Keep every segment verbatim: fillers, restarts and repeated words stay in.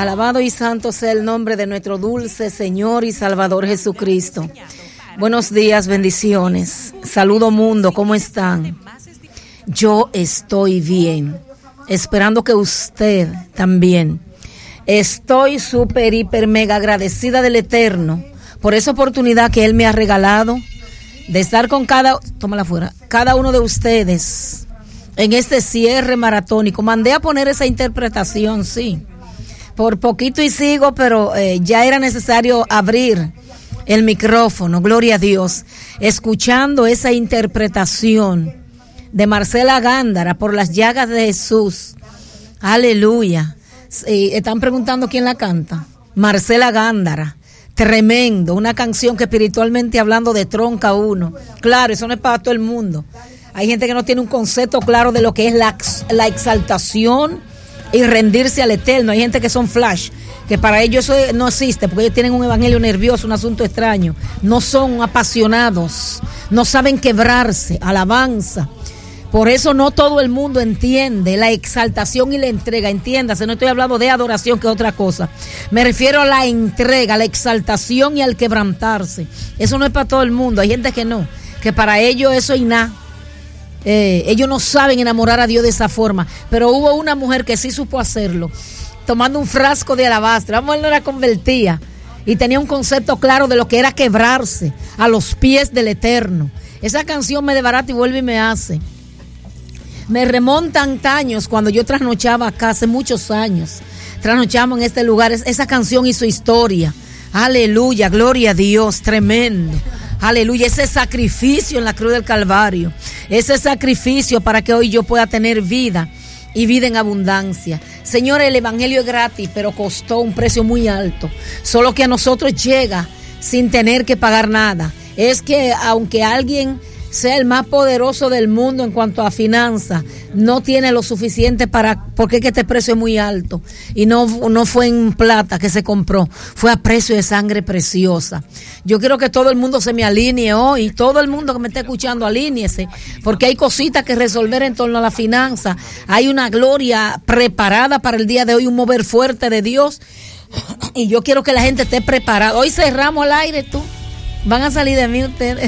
Alabado y santo sea el nombre de nuestro dulce Señor y Salvador Jesucristo. Buenos días, bendiciones. Saludo mundo, ¿cómo están? Yo estoy bien, esperando que usted también. Estoy súper, hiper, mega agradecida del Eterno por esa oportunidad que Él me ha regalado de estar con cada, tómala fuera, cada uno de ustedes en este cierre maratónico. Mandé a poner esa interpretación, sí. Por poquito y sigo, pero eh, ya era necesario abrir el micrófono, gloria a Dios, escuchando esa interpretación de Marcela Gándara, por las llagas de Jesús. Aleluya. Sí, están preguntando quién la canta. Marcela Gándara. Tremendo, una canción que espiritualmente hablando de tronca uno. Claro, eso no es para todo el mundo. Hay gente que no tiene un concepto claro de lo que es la, la exaltación y rendirse al Eterno. Hay gente que son flash, que para ellos eso no existe, porque ellos tienen un evangelio nervioso, un asunto extraño. No son apasionados, no saben quebrarse, alabanza. Por eso no todo el mundo entiende la exaltación y la entrega. Entiéndase, no estoy hablando de adoración, que es otra cosa. Me refiero a la entrega, a la exaltación y al quebrantarse. Eso no es para todo el mundo. Hay gente que no, que para ellos eso es nada. Eh, ellos no saben enamorar a Dios de esa forma. Pero hubo una mujer que sí supo hacerlo, tomando un frasco de alabastro. La mujer no era convertida y tenía un concepto claro de lo que era quebrarse a los pies del Eterno. Esa canción me desbarata y vuelve y me hace. Me remontan años cuando yo trasnochaba acá, hace muchos años. Trasnochamos en este lugar. Esa canción hizo historia. Aleluya, gloria a Dios, tremendo. Aleluya, ese sacrificio en la cruz del Calvario. Ese sacrificio para que hoy yo pueda tener vida y vida en abundancia. Señores, el evangelio es gratis, pero costó un precio muy alto. Solo que a nosotros llega sin tener que pagar nada. Es que aunque alguien sea el más poderoso del mundo en cuanto a finanzas, no tiene lo suficiente para, porque es que este precio es muy alto y no, no fue en plata que se compró, fue a precio de sangre preciosa. Yo quiero que todo el mundo se me alinee hoy, todo el mundo que me esté escuchando, alíñese, porque hay cositas que resolver en torno a la finanza. Hay una gloria preparada para el día de hoy, un mover fuerte de Dios, y yo quiero que la gente esté preparada. Hoy cerramos al aire, tú. Van a salir de mí ustedes.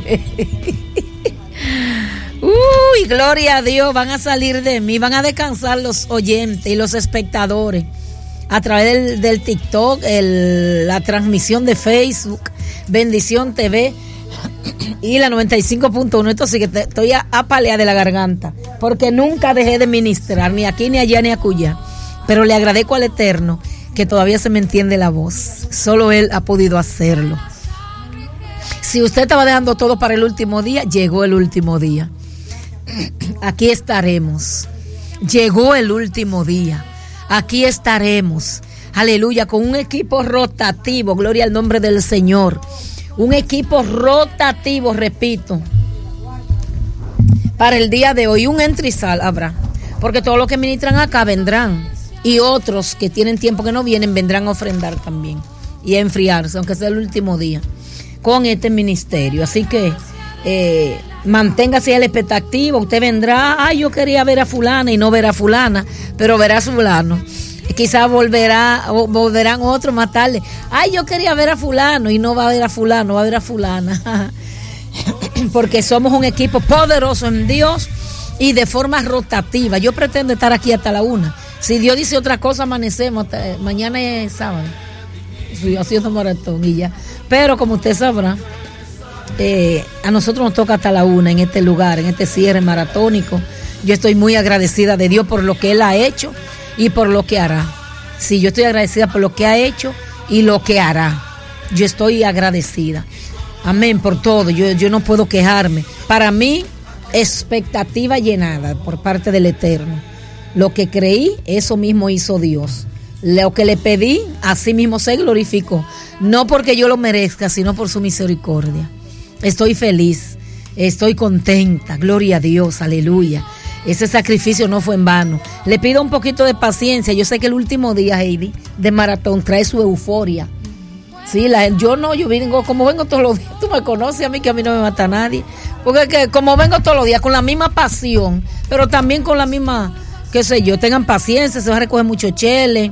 Uy, gloria a Dios, van a salir de mí, van a descansar los oyentes y los espectadores a través del, del TikTok, el, la transmisión de Facebook, Bendición T V y la noventa y cinco punto uno. Esto sí que te, estoy a, a palear de la garganta, porque nunca dejé de ministrar, ni aquí, ni allá, ni acullá. Pero le agradezco al Eterno que todavía se me entiende la voz. Solo Él ha podido hacerlo. Si usted estaba dejando todo para el último día, llegó el último día. Aquí estaremos. Llegó el último día. Aquí estaremos. Aleluya, con un equipo rotativo. Gloria al nombre del Señor. Un equipo rotativo, repito. Para el día de hoy, un entra y sal habrá. Porque todos los que ministran acá vendrán. Y otros que tienen tiempo que no vienen, vendrán a ofrendar también. Y a enfriarse, aunque sea el último día, con este ministerio. Así que eh, manténgase a la expectativa. Usted vendrá, ay, yo quería ver a fulana y no ver a fulana, pero verá a fulano. Quizás volverá, o volverán otros más tarde. Ay, yo quería ver a fulano y no va a ver a fulano, va a ver a fulana. Porque somos un equipo poderoso en Dios y de forma rotativa. Yo pretendo estar aquí hasta la una. Si Dios dice otra cosa, amanecemos. Hasta, mañana es sábado. Estoy haciendo maratón y ya. Pero como usted sabrá, eh, a nosotros nos toca hasta la una en este lugar, en este cierre maratónico. Yo estoy muy agradecida de Dios por lo que Él ha hecho y por lo que hará. Sí, yo estoy agradecida por lo que ha hecho y lo que hará. Yo estoy agradecida. Amén, por todo. Yo, yo no puedo quejarme. Para mí, expectativa llenada por parte del Eterno. Lo que creí, eso mismo hizo Dios. Lo que le pedí, así mismo se glorificó. No porque yo lo merezca, sino por su misericordia. Estoy feliz, estoy contenta, gloria a Dios, aleluya. Ese sacrificio no fue en vano. Le pido un poquito de paciencia. Yo sé que el último día, Heidi, de maratón trae su euforia. Sí, la, yo no, yo vengo, como vengo todos los días. Tú me conoces a mí, que a mí no me mata nadie. Porque que, como vengo todos los días, con la misma pasión, pero también con la misma, qué sé yo, tengan paciencia, se va a recoger mucho chele.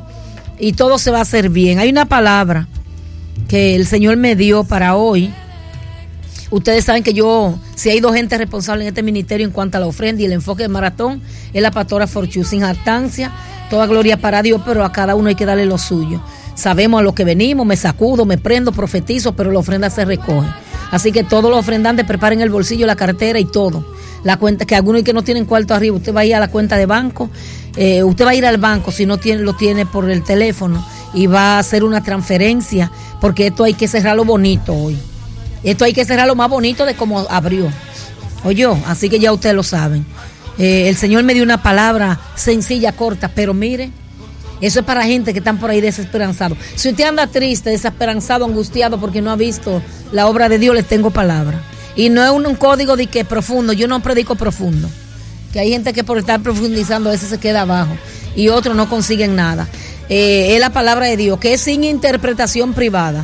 y todo se va a hacer bien. Hay una palabra que el Señor me dio para hoy. Ustedes saben que yo, si hay dos gente responsable en este ministerio en cuanto a la ofrenda y el enfoque de maratón, es la pastora Forchu, sin jactancia, toda gloria para Dios, pero a cada uno hay que darle lo suyo. Sabemos a lo que venimos, me sacudo, me prendo, profetizo, pero la ofrenda se recoge. Así que todos los ofrendantes preparen el bolsillo, la cartera y todo. La cuenta, que algunos que no tienen cuarto arriba, usted va a ir a la cuenta de banco, eh, usted va a ir al banco si no tiene, lo tiene por el teléfono y va a hacer una transferencia, porque esto hay que cerrarlo bonito hoy. Esto hay que cerrarlo más bonito de como abrió. Oyó, así que ya ustedes lo saben. Eh, el Señor me dio una palabra sencilla, corta, pero mire, eso es para gente que están por ahí desesperanzados. Si usted anda triste, desesperanzado, angustiado porque no ha visto la obra de Dios, les tengo palabra. Y no es un, un código de que profundo, yo no predico profundo. Que hay gente que por estar profundizando a veces se queda abajo y otros no consiguen nada. Eh, es la palabra de Dios, que es sin interpretación privada.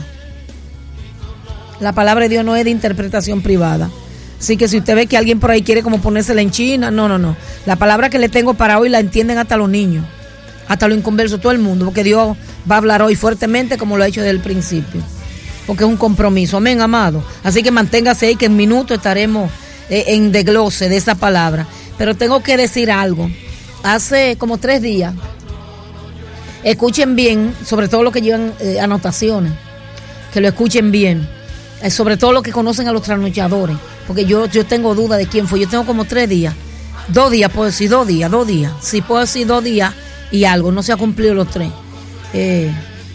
La palabra de Dios no es de interpretación privada. Así que si usted ve que alguien por ahí quiere como ponérsela en China, no, no, no. La palabra que le tengo para hoy la entienden hasta los niños, hasta los inconversos, todo el mundo, porque Dios va a hablar hoy fuertemente como lo ha hecho desde el principio. Porque es un compromiso, amén, amado. Así que manténgase ahí, que en minutos estaremos eh, en desglose de esa palabra. Pero tengo que decir algo. Hace como tres días, escuchen bien, sobre todo los que llevan eh, anotaciones, que lo escuchen bien, eh, sobre todo los que conocen a los trasnochadores, porque yo, yo tengo duda de quién fue. Yo tengo como tres días, dos días, puedo decir dos días, dos días, sí puedo decir dos días y algo, no se ha cumplido los tres. Eh,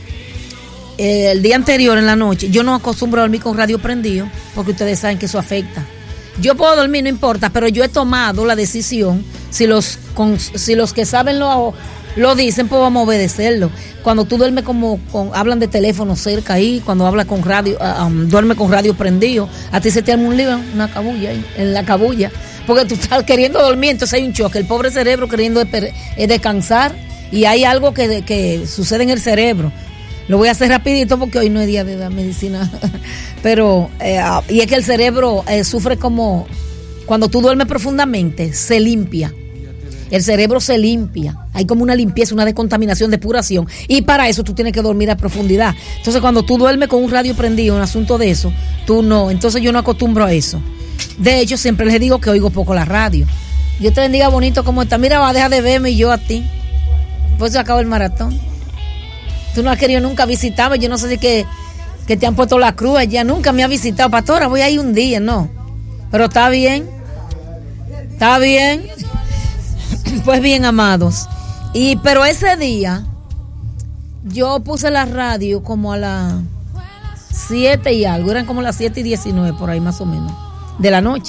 eh, el día anterior en la noche, yo no acostumbro a dormir con radio prendido, porque ustedes saben que eso afecta. Yo puedo dormir, no importa, pero yo he tomado la decisión, si los con, si los que saben lo, lo dicen, pues vamos a obedecerlo. Cuando tú duermes como, con, hablan de teléfono cerca ahí, cuando hablas con radio, um, duerme con radio prendido, a ti se te arma un lío, una cabulla ahí, en la cabulla, porque tú estás queriendo dormir, entonces hay un choque, el pobre cerebro queriendo es descansar, y hay algo que, que sucede en el cerebro. Lo voy a hacer rapidito porque hoy no es día de la medicina, pero eh, y es que el cerebro eh, sufre como cuando tú duermes profundamente, se limpia. El cerebro se limpia, hay como una limpieza, una descontaminación, depuración, y para eso tú tienes que dormir a profundidad. Entonces cuando tú duermes con un radio prendido, un asunto de eso, tú no, entonces yo no acostumbro a eso. De hecho, siempre les digo que oigo poco la radio. Dios te bendiga, bonito, ¿cómo está? Mira, va a dejar de verme y yo a ti. Pues se acabó el maratón. Tú no has querido nunca visitarme, yo no sé si que, que te han puesto la cruz allá, nunca me ha visitado. Pastora, voy a ir un día, no. Pero está bien, está bien. Pues bien, amados. Y pero ese día yo puse la radio como a las siete y algo, eran como las siete y diecinueve por ahí más o menos de la noche.